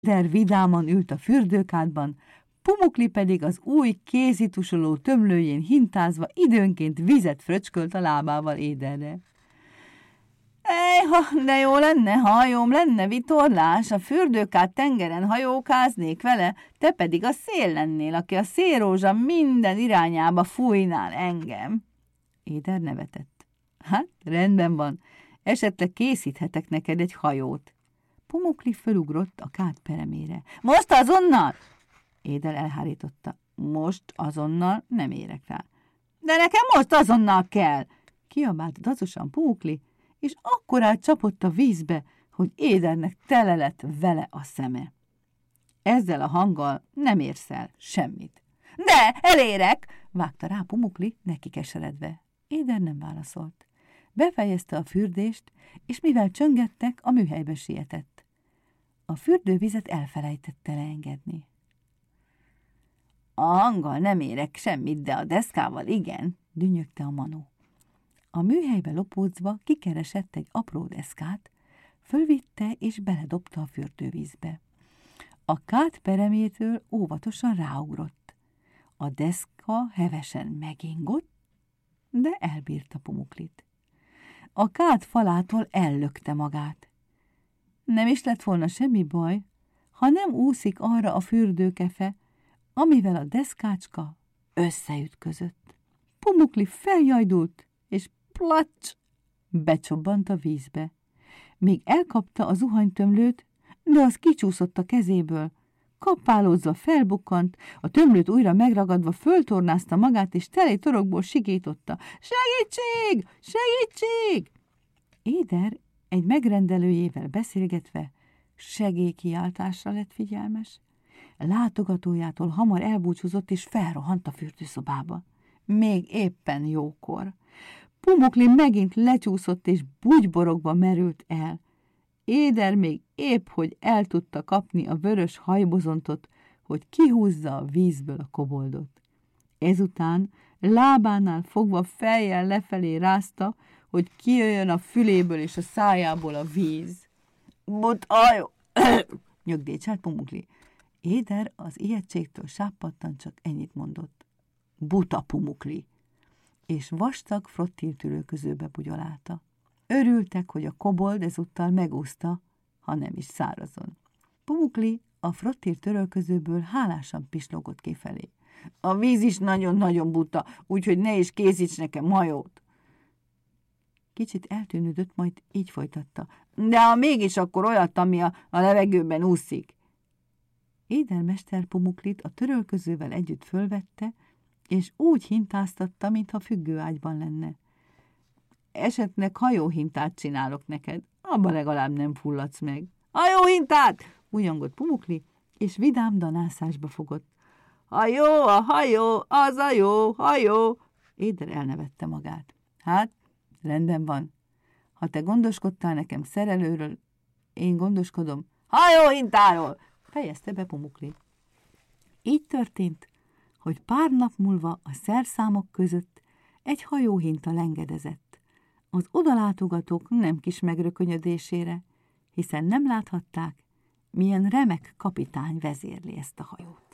Éder vidáman ült a fürdőkádban, Pumukli pedig az új kézitusoló tömlőjén hintázva időnként vizet fröcskölt a lábával Éderre. Ejha, de jó lenne, ha hajóm lenne vitorlás, a fürdőkád tengeren hajókáznék vele, te pedig a szél lennél, aki a szélrózsa minden irányába fújnál engem. Éder nevetett. Hát, rendben van, esetleg készíthetek neked egy hajót. Pumukli fölugrott a kád peremére. Most azonnal! Éder elhárította. Most azonnal nem érek rá. De nekem most azonnal kell! Kiabált dacosan Pumukli, és akkorát csapott a vízbe, hogy Édernek tele lett vele a szeme. Ezzel a hanggal nem érsz el semmit. De, elérek! Vágta rá Pumukli, neki keseredve. Éder nem válaszolt. Befejezte a fürdést, és mivel csöngettek, a műhelybe sietett. A fürdővizet elfelejtette leengedni. A hanggal nem érek semmit, de a deszkával igen, dünnyögte a manó. A műhelybe lopódzva kikeresett egy apró deszkát, fölvitte és beledobta a fürdővízbe. A kád peremétől óvatosan ráugrott. A deszka hevesen megingott, de elbírta Pumuklit. A kád falától ellökte magát. Nem is lett volna semmi baj, ha nem úszik arra a fürdőkefe, amivel a deszkácska összeütközött. Pumukli feljajdult, és placs, becsobbant a vízbe. Még elkapta a zuhanytömlőt, de az kicsúszott a kezéből. Kapálózva felbukkant, a tömlőt újra megragadva föltornázta magát, és teli torokból sikította. Segítség! Segítség! Éder egy megrendelőjével beszélgetve segélykiáltásra lett figyelmes. Látogatójától hamar elbúcsúzott, és felrohant a fürdőszobába. Még éppen jókor. Pumukli megint lecsúszott, és bugyborogva merült el. Éder még épp, hogy el tudta kapni a vörös hajbozontot, hogy kihúzza a vízből a koboldot. Ezután lábánál fogva fejjel lefelé rázta, hogy kijöjjön a füléből és a szájából a víz. Butajó! Nyögdécselt Pumukli. Éder az ijegységtől sápadtan csak ennyit mondott. Buta Pumukli! És vastag frottiltülőközőbe bugyolálta. Örültek, hogy a kobold ezúttal megúszta, ha nem is szárazon. Pumukli a frottír törölközőből hálásan pislogott kifelé. A víz is nagyon-nagyon buta, úgyhogy ne is készíts nekem hajót. Kicsit eltűnődött, majd így folytatta. De ha mégis, akkor olyat, ami a levegőben úszik. Édermester Pumuklit a törölközővel együtt fölvette, és úgy hintáztatta, mintha függőágyban lenne. Esetleg hajóhintát csinálok neked, abban legalább nem fulladsz meg. Hajóhintát! Újongott Pumukli, és vidám danászásba fogott. Hajó, a hajó, az a jó, hajó! Éder elnevette magát. Hát, rendben van. Ha te gondoskodtál nekem szerelőről, én gondoskodom hajóhintáról, fejezte be Pumukli. Így történt, hogy pár nap múlva a szerszámok között egy hajóhinta lengedezett. Az odalátogatók nem kis megrökönyödésére, hiszen nem láthatták, milyen remek kapitány vezérli ezt a hajót.